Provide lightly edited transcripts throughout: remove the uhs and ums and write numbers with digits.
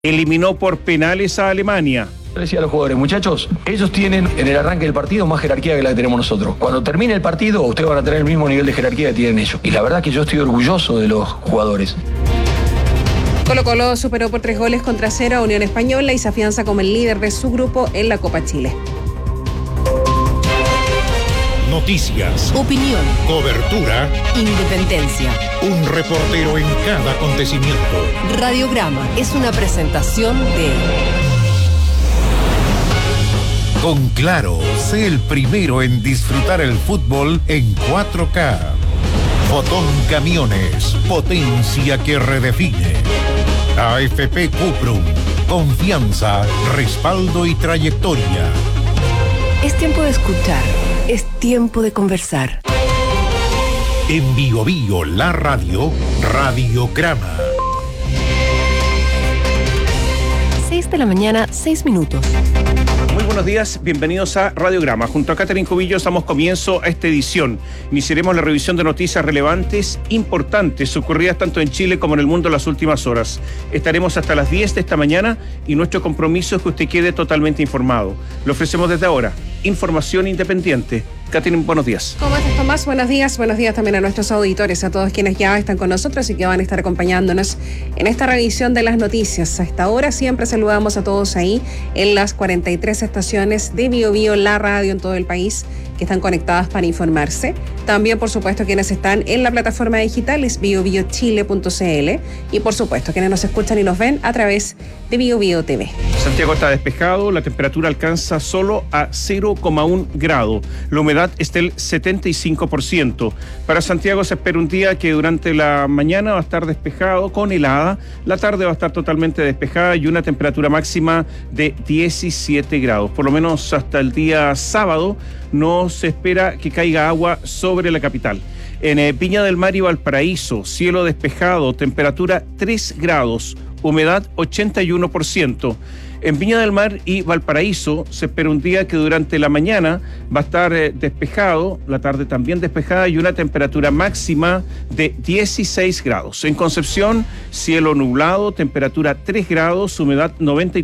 Eliminó por penales a Alemania. Yo decía a los jugadores, muchachos, ellos tienen en el arranque del partido más jerarquía que la que tenemos nosotros. Cuando termine el partido, ustedes van a tener el mismo nivel de jerarquía que tienen ellos. Y la verdad que yo estoy orgulloso de los jugadores. Colo-Colo superó por 3-0 a Unión Española y se afianza como el líder de su grupo en la Copa Chile. Noticias, opinión, cobertura, independencia. Un reportero en cada acontecimiento. Radiograma es una presentación de... Con Claro, sé el primero en disfrutar el fútbol en 4K. Fotón Camiones, potencia que redefine. AFP Cuprum, confianza, respaldo y trayectoria. Es tiempo de escuchar, es tiempo de conversar. En Bio Bio, la radio, Radiograma. 6 de la mañana, 6 minutos. Muy buenos días, bienvenidos a Radiograma. Junto a Catherine Cubillos damos comienzo a esta edición. Iniciaremos la revisión de noticias relevantes, importantes, ocurridas tanto en Chile como en el mundo en las últimas horas. Estaremos hasta las 10 de esta mañana y nuestro compromiso es que usted quede totalmente informado. Le ofrecemos desde ahora información independiente. Catherine, buenos días. ¿Cómo estás, Tomás? Buenos días también a nuestros auditores, a todos quienes ya están con nosotros y que van a estar acompañándonos en esta revisión de las noticias. A esta hora siempre saludamos a todos ahí en las 43 estaciones de Bio Bio, la radio en todo el país, que están conectadas para informarse. También, por supuesto, quienes están en la plataforma digital es biobiochile.cl y, por supuesto, quienes nos escuchan y nos ven a través de Bio Bio TV. Santiago está despejado, la temperatura alcanza solo a 0,1 grado. La humedad es del 75%. Para Santiago se espera un día que durante la mañana va a estar despejado con helada, la tarde va a estar totalmente despejada y una temperatura máxima de 17 grados. Por lo menos hasta el día sábado no se espera que caiga agua sobre la capital. En Viña del Mar y Valparaíso, cielo despejado, temperatura 3 grados, humedad 81%. En Viña del Mar y Valparaíso se espera un día que durante la mañana va a estar despejado, la tarde también despejada y una temperatura máxima de 16 grados. En Concepción, cielo nublado, temperatura 3 grados, humedad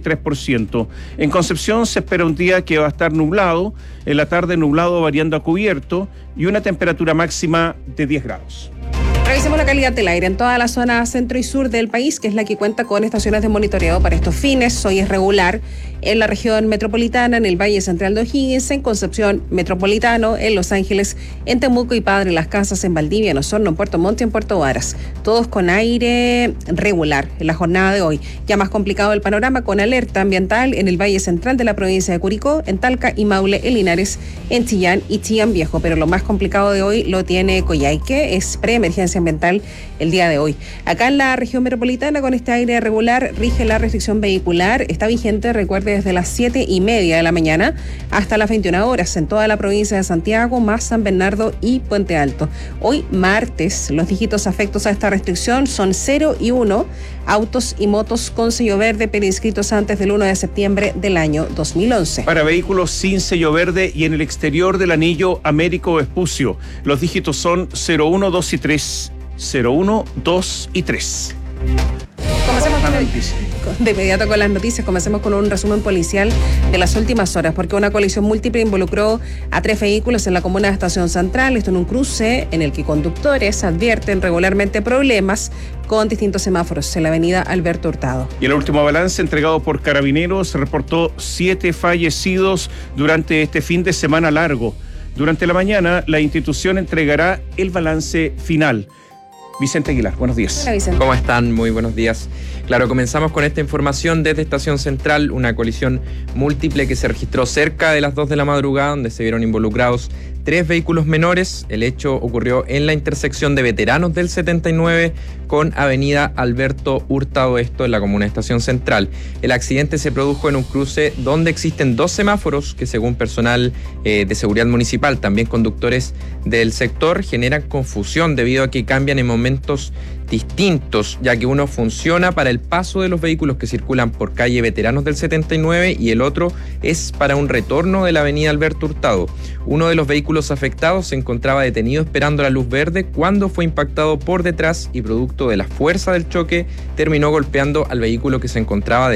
93%. En Concepción se espera un día que va a estar nublado, en la tarde nublado variando a cubierto y una temperatura máxima de 10 grados. Revisemos la calidad del aire en toda la zona centro y sur del país, que es la que cuenta con estaciones de monitoreo para estos fines. Hoy es regular en la región metropolitana, en el Valle Central de O'Higgins, en Concepción Metropolitano, en Los Ángeles, en Temuco y Padre Las Casas, en Valdivia, en Osorno, en Puerto Montt y en Puerto Varas. Todos con aire regular en la jornada de hoy. Ya más complicado el panorama con alerta ambiental en el Valle Central de la provincia de Curicó, en Talca y Maule, en Linares, en Chillán y Chillán Viejo. Pero lo más complicado de hoy lo tiene Coyhaique, es preemergencia ambiental el día de hoy. Acá en la región metropolitana, con este aire regular, rige la restricción vehicular. Está vigente, recuerde, desde las 7:30 de la mañana hasta las 21 horas en toda la provincia de Santiago, más San Bernardo y Puente Alto. Hoy, martes, los dígitos afectos a esta restricción son 0 y 1. Autos y motos con sello verde inscritos antes del 1 de septiembre del año 2011. Para vehículos sin sello verde y en el exterior del anillo Américo Vespucio, los dígitos son 01, 2 y 3. 01, 2 y 3. Comencemos de inmediato con las noticias. Comencemos con un resumen policial de las últimas horas, porque una colisión múltiple involucró a 3 vehículos en la comuna de Estación Central. Esto en un cruce en el que conductores advierten regularmente problemas con distintos semáforos en la avenida Alberto Hurtado. Y el último balance entregado por Carabineros reportó 7 fallecidos durante este fin de semana largo. Durante la mañana, la institución entregará el balance final. Vicente Aguilar, buenos días. Hola, Vicente. ¿Cómo están? Muy buenos días. Claro, comenzamos con esta información desde Estación Central, una colisión múltiple que se registró cerca de las 2 de la madrugada, donde se vieron involucrados 3 vehículos menores. El hecho ocurrió en la intersección de Veteranos del 79 con avenida Alberto Hurtado, esto en la comuna de Estación Central. El accidente se produjo en un cruce donde existen 2 semáforos que, según personal de seguridad municipal, también conductores del sector, generan confusión debido a que cambian en momentos distintos, ya que uno funciona para el paso de los vehículos que circulan por calle Veteranos del 79 y el otro es para un retorno de la avenida Alberto Hurtado. Uno de los vehículos afectados se encontraba detenido esperando la luz verde cuando fue impactado por detrás y producto de la fuerza del choque terminó golpeando al vehículo que se encontraba